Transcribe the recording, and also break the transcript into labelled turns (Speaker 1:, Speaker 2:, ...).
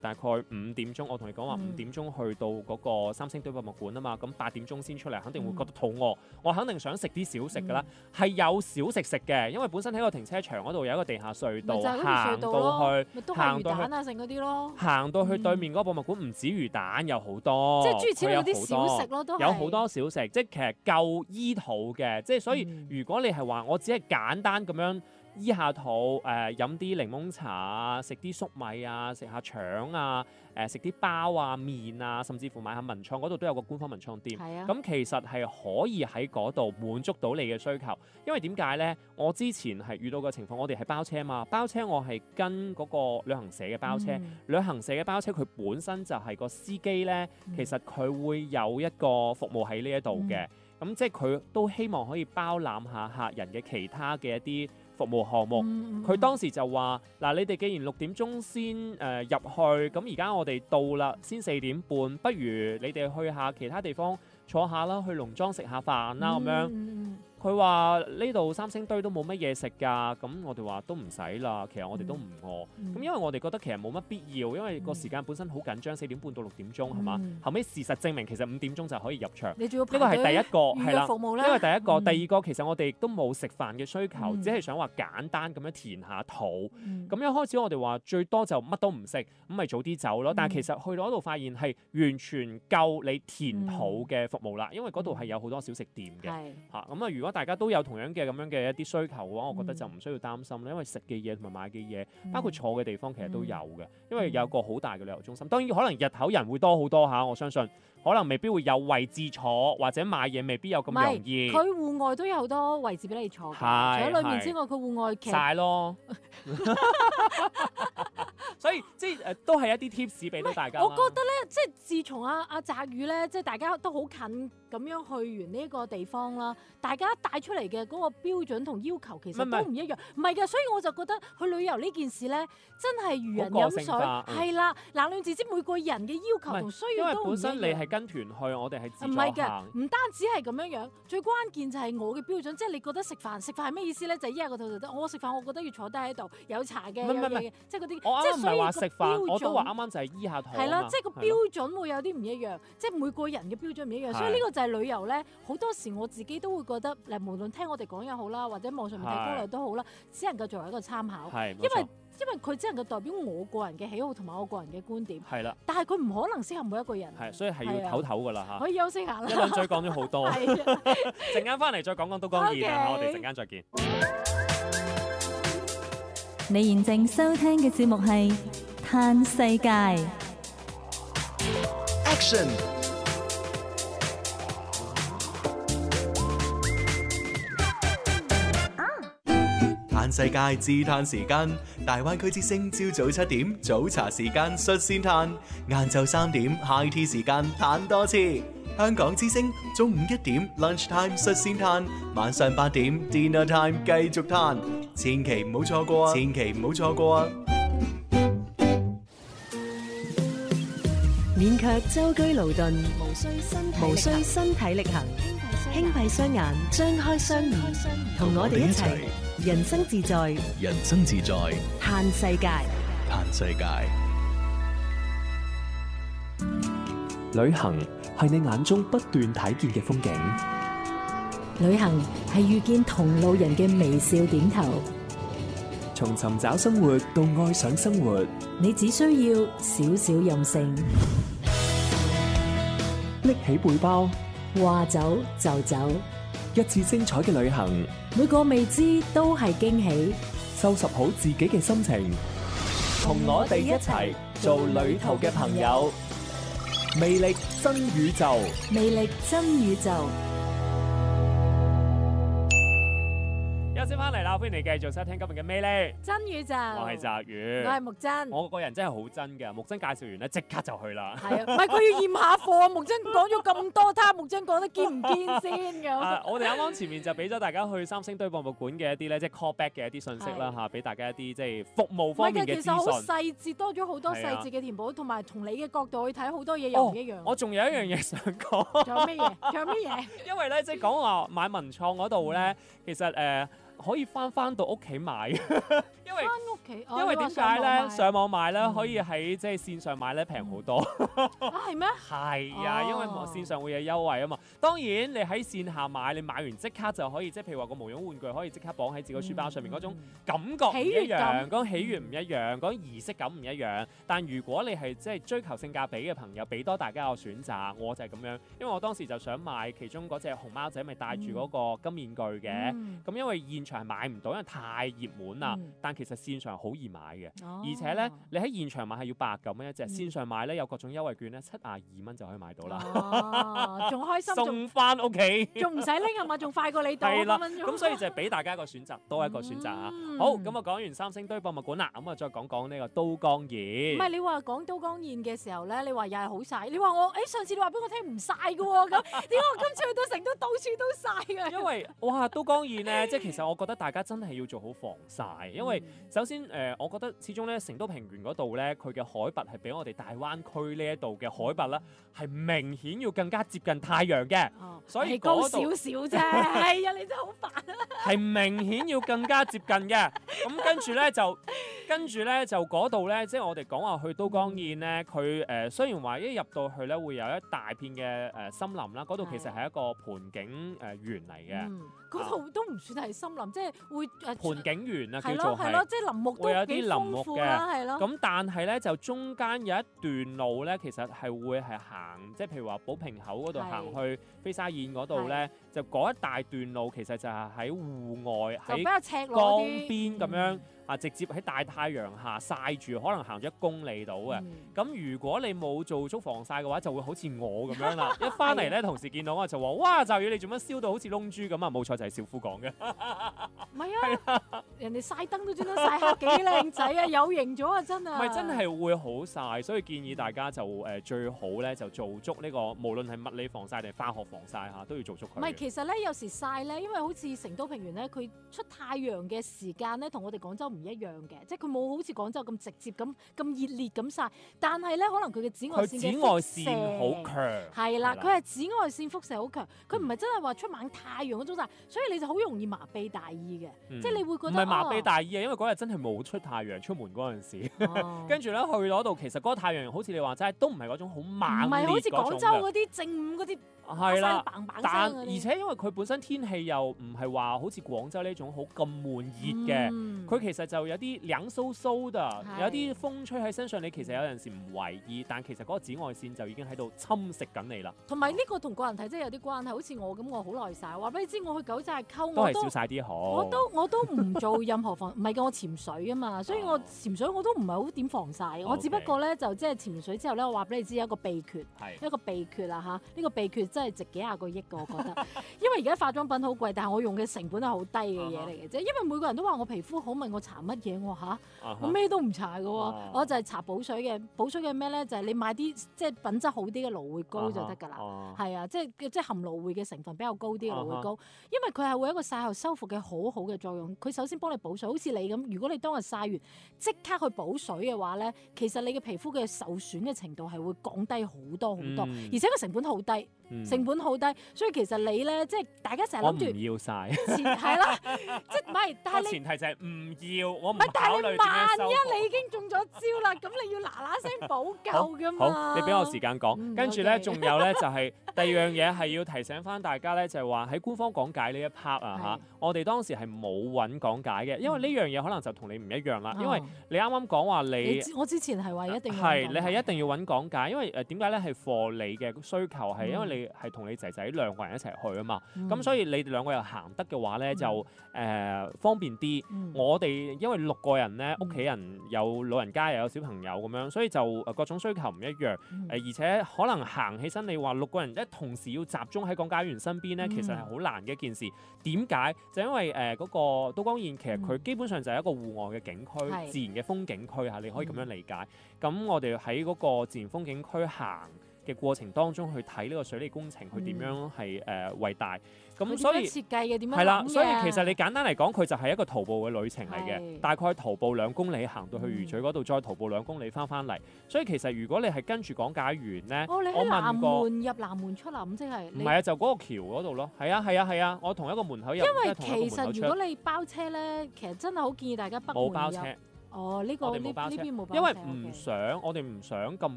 Speaker 1: 大概5點鐘，我同你講話5點鐘去到嗰個三星堆博物館啊嘛，咁8點鐘先出嚟，肯定會覺得肚餓，我肯定想食啲小食㗎啦，係有小食食嘅，因為本身喺個停車場嗰度有一個地下隧道，行到去對面嗰個博物館，唔止魚蛋，有好多，
Speaker 2: 即係諸如此類啲小食咯，都
Speaker 1: 有好多小食，即係其實夠醫肚嘅，即係所以如果你係話我只係簡單咁樣醫下肚，飲啲檸檬茶啊，食啲粟米啊，食下腸啊，食啲包啊、麵啊，甚至乎買下文創嗰度都有個官方文創店。咁其實係可以喺嗰度滿足到你嘅需求。因為點解呢？我之前係遇到嘅情況，我哋係包車嘛，包車我係跟嗰個旅行社嘅包車，旅行社嘅包車佢本身就係個司機呢，其實佢會有一個服務喺呢一度嘅。咁即係佢都希望可以包攬下客人嘅其他嘅一啲服務項目。佢當時就話：嗱，你哋既然6點鐘先入去，咁而家我哋到啦，先4點半，不如你哋去下其他地方坐下啦，去農莊食下飯啦咁樣。佢話呢度三星堆都冇乜嘢食㗎，咁我哋話都唔使啦，其實我哋都唔餓。咁因為我哋覺得其實冇乜必要，因為個時間本身好緊張，4點半到6點鐘係嘛？後尾事實證明其實5點鐘就可以入場。呢個係第一個，係啦，呢個第一個。第二個其實我哋亦都冇食飯嘅需求，只係想話簡單咁樣填下肚。咁一開始我哋話最多就乜都唔食，咁咪早啲走咯。但係其實去到嗰度發現係完全夠你填肚嘅服務啦，因為嗰度係有好多小食店嘅嚇。咁啊，如果大家都有同樣嘅咁樣嘅一啲需求嘅話，我覺得就唔需要擔心啦，因為食嘅嘢同埋買嘅嘢，包括坐嘅地方其實都有嘅，因為有個好大嘅旅遊中心。當然可能日頭人會多好多嚇，我相信可能未必會有位置坐，或者買嘢未必有咁容易。
Speaker 2: 佢戶外都有好多位置俾你坐嘅，除咗裏面之外，佢戶外其實
Speaker 1: 曬咯。所以即係都係一啲 tips 俾到大家。
Speaker 2: 我覺得咧，即係自從阿澤宇咧，即係大家都好近咁樣去完呢個地方啦，大家帶出嚟嘅嗰個標準同要求其實都唔一樣。唔係㗎，所以我就覺得去旅遊呢件事咧，真係如人飲水。係啦，冷暖自知，每個人嘅要求同需要都唔一樣。因為本身
Speaker 1: 你係跟團去，我哋係自助行。
Speaker 2: 唔係㗎，唔單止係咁樣樣，最關鍵就係我嘅標準，即係你覺得食飯係咩意思咧？就係依下個肚就得。我食飯，我覺得要坐低喺度，有茶嘅，有嘢嘅，即係嗰啲。
Speaker 1: 我啱啱唔係話食飯，我都話啱啱就係醫下肚。
Speaker 2: 係啦，即係個標準會有啲唔一樣，即係每個人嘅標準唔一樣，所以呢個就係旅遊咧。好多時我自己都會覺得，無論聽我哋講又好啦，或者網上面睇攻略都好啦，只能夠作為一個參考。因為佢只能夠代表我個人嘅喜好同埋我個人嘅觀點。
Speaker 1: 係啦，
Speaker 2: 但係佢唔可能適合每一個人。
Speaker 1: 係，所以係要唞唞㗎啦嚇。
Speaker 2: 可以休息下啦。
Speaker 1: 一輪嘴講咗好多，陣間翻嚟再講講都江彥啦，我哋陣間再見。
Speaker 3: 你現正收聽嘅節目係《嘆世界》。
Speaker 4: Action！嘆世界自嘆時間，大灣區之聲朝早7點早茶時間率先嘆，晏晝3點 High Tea 時間嘆多次。香港之聲中午1點 Lunch Time 率先嘆，晚上8點 Dinner Time 繼續嘆，千祈唔好錯過啊！千祈唔好錯過啊！
Speaker 5: 勉強舟車勞頓，無需身體力行，輕閉雙眼，張開雙耳，同我哋一齊人生自在，
Speaker 4: 人生自在，
Speaker 5: 嘆世界，
Speaker 4: 嘆世界。
Speaker 6: 旅行係你眼中不斷睇見嘅風景，
Speaker 5: 旅行係遇見同路人嘅微笑點頭。
Speaker 6: 從尋找生活到愛上生活，
Speaker 5: 你只需要少少任性，
Speaker 6: 拎起背包，
Speaker 5: 話走就走，
Speaker 6: 一次精彩嘅旅行，
Speaker 5: 每個未知都係驚喜。
Speaker 6: 收拾好自己嘅心情，同我哋一齊做旅途嘅朋友。魅力真宇宙，
Speaker 5: 魅力真宇宙。
Speaker 1: 休息翻嚟啦，歡迎你繼續收聽今日嘅魅力
Speaker 2: 真宇宙。
Speaker 1: 我係澤宇，
Speaker 2: 我係木真。
Speaker 1: 我個人真係好真嘅，木真介紹完咧，即刻就去啦。
Speaker 2: 係啊，唔係佢要驗下貨啊！木真講咗咁多，睇下木真講得堅唔堅先咁。
Speaker 1: 我哋啱啱前面就俾咗大家去三星堆博物館嘅一啲咧，即係 callback 嘅一啲信息啦嚇，俾大家一啲即係服務方面嘅資訊。
Speaker 2: 其實好細節，多咗好多細節嘅填補，同埋從你嘅角度去睇好多嘢又唔一樣。
Speaker 1: 我仲有一樣嘢想講。
Speaker 2: 仲有咩嘢？仲有咩嘢？
Speaker 1: 因為咧，即係講話買文創嗰度咧，其實可以翻到屋企買，因為
Speaker 2: 翻屋 OK，
Speaker 1: 因為點解咧？上網買咧可以喺即係線上買咧平好多。
Speaker 2: 係咩？
Speaker 1: 係啊，因為線上會有優惠啊嘛。當然你喺線下買，你買完即刻就可以，即係譬如話個毛絨玩具可以即刻綁喺自己個書包上面嗰種感覺唔一樣，嗰種喜悅唔一樣，嗰種儀式感唔一樣。但如果你係即係追求性價比嘅朋友，俾多大家個選擇，我就係咁樣。因為我當時就想買其中嗰隻熊貓仔，咪戴住嗰個金面具嘅。咁因為現場係買唔到，因為太熱門啦。但其實線上好易買嘅，而且咧你喺現場買係要89蚊一隻，線上買咧有各種優惠券咧72蚊就可以買到啦。
Speaker 2: 仲開心，
Speaker 1: 送翻屋企，
Speaker 2: 仲唔使拎啊嘛，仲快過你到。
Speaker 1: 係啦，咁所以就係俾大家一個選擇，多一個選擇啊。好，咁啊講完三星堆博物館啦，咁啊再講講呢個都江堰。
Speaker 2: 唔係你話講都江堰嘅時候咧，你話又係好曬，你話我上次你話俾我聽唔曬嘅喎，咁點解我今次去到成都到處都曬嘅？
Speaker 1: 因為哇都江堰咧，即係其實我覺得大家真係要做好防曬，因為首先我覺得始終咧成都平原嗰度咧，佢嘅海拔係比我哋大灣區呢一度嘅海拔咧係明顯要更加接近太陽嘅，所以
Speaker 2: 高少少啫。係啊，你真係好煩啊！
Speaker 1: 係明顯要更加接近嘅，咁跟住咧就嗰度咧，即係我哋講話去都江堰咧，佢雖然話一入到去咧會有一大片嘅森林啦，嗰度其實係一個盆景園嚟嘅。
Speaker 2: 嗰度都唔算係森林，即係會
Speaker 1: 盆景園啊，叫
Speaker 2: 係
Speaker 1: 做
Speaker 2: 咯，即係林木都
Speaker 1: 會有啲
Speaker 2: 幾豐富啦，係咯。
Speaker 1: 咁但係咧就中間有一段路咧，其實係會係行，即係譬如話寶瓶口嗰度行去飛沙堰嗰度咧，就嗰一大段路其實就係喺戶外喺江邊咁樣。直接喺大太陽下曬住，可能行咗1公里到嘅。咁如果你冇做足防曬嘅話，就會好似我咁樣啦。一翻嚟咧，同事見到我就話：哇！就要你做乜燒到好似窿豬咁啊？冇錯，就係小夫講嘅。
Speaker 2: 唔係啊，人哋曬燈都專登曬黑幾靚仔啊，有型咗啊，真係。
Speaker 1: 唔係真係會好曬，所以建議大家就最好咧就做足呢個，無論係物理防曬定係化學防曬嚇，都要做足佢。
Speaker 2: 唔係，其實咧有時曬咧，因為好似成都平原咧，佢出太陽嘅時間咧，同我哋廣州唔一樣嘅，即係佢冇好似廣州咁直接咁熱烈咁曬，但係咧可能佢嘅紫外線嘅輻射
Speaker 1: 好強，
Speaker 2: 係啦，佢係紫外線輻射好強，佢唔係真係話出猛太陽嗰種曬，所以你就好容易麻痹大意嘅，即係你會覺得
Speaker 1: 唔係麻痹大意啊，因為嗰日真係冇出太陽出門嗰陣時，跟住咧去嗰度其實嗰個太陽好似你話齋都唔係嗰種好猛烈嗰種嘅，唔係好似廣州
Speaker 2: 嗰啲正午嗰啲。
Speaker 1: 係啦，但而且因為佢本身天氣又唔係話好似廣州呢種好咁悶熱嘅，佢其實就有啲涼颼颼的，有啲風吹喺身上，你其實有陣時唔為意，但其實嗰個紫外線就已經喺度侵蝕緊你啦。
Speaker 2: 同埋呢個同個人體質有啲關係，好似我咁，我好耐曬，話俾你知，我去九寨溝
Speaker 1: 都係少曬啲好。
Speaker 2: 我都唔做任何防，唔係嘅，我潛水啊嘛，所以我潛水我都唔係好點防曬，我只不過咧就即係潛完水之後咧，我話俾你知有一個秘訣，一個秘訣啦嚇，呢個秘訣真係值幾廿個億嘅，我覺得。因為而家化妝品好貴，但係我用嘅成本係好低嘅嘢嚟嘅啫。因為每個人都話我皮膚好，問我搽乜嘢，我話我咩都唔搽嘅喎，我就係搽補水嘅。補水嘅咩咧？就係你買啲即係品質好啲嘅蘆薈膏就得㗎啦。係啊，即係含蘆薈嘅成分比較高啲嘅蘆薈膏，因為佢係會有一個曬後修復嘅好好嘅作用。佢首先幫你補水，好似你咁，如果你當日曬完即刻去補水嘅話咧，其實你嘅皮膚嘅受損嘅程度係會降低好多好多，而且個成本好低。成本好低，所以其實你咧，即係大家成日諗住，
Speaker 1: 我唔要曬，
Speaker 2: 係啦，即係唔係？但係
Speaker 1: 前提就係唔要，我唔
Speaker 2: 考慮點樣收。但係萬一你已經中咗招啦，咁你要嗱嗱聲補救㗎嘛。
Speaker 1: 好，你俾我時間講，跟住咧，仲有咧就係第二樣嘢係要提醒翻大家咧，就係話喺官方講解呢一 part 啊嚇，我哋當時係冇揾講解嘅，因為呢樣嘢可能就同你唔一樣啦，因為你啱啱講話
Speaker 2: 我之前係話一定
Speaker 1: 係你係一定要揾講解，因為點解咧係 for 你嘅需求係因為你係同你仔仔兩個人一齊去啊嘛，咁所以你哋兩個又行得嘅話咧就方便啲。我哋因為6個人咧，屋企人有老人家又有小朋友咁樣，所以就各種需求唔一樣。而且可能行起身，你話6個人一同時要集中喺講解員身邊咧，其實係好難嘅一件事。點解？就因為嗰個都江堰其實佢基本上就係一個戶外嘅景區，自然嘅風景區嚇，你可以咁樣理解。咁我哋喺嗰個自然風景區行嘅過程當中去睇呢個水利工程，佢點樣係偉大。咁所以
Speaker 2: 設計嘅點樣
Speaker 1: 係啦，所以其實你簡單嚟講，佢就係一個徒步嘅旅程嚟嘅，大概徒步2公里行到去魚嘴嗰度，再徒步2公里翻嚟。所以其實如果你係跟住講解員咧，
Speaker 2: 你喺南門入南門出啦，咁即係
Speaker 1: 唔係啊？就嗰個橋嗰度咯，係啊，我同一個門口入。
Speaker 2: 因為其實如果你包車咧，其實真係好建議大家北門入。
Speaker 1: 冇包車。
Speaker 2: 哦，呢個呢
Speaker 1: 我哋冇包車，
Speaker 2: 呢邊冇包車，
Speaker 1: 因為
Speaker 2: OK
Speaker 1: 我哋唔想咁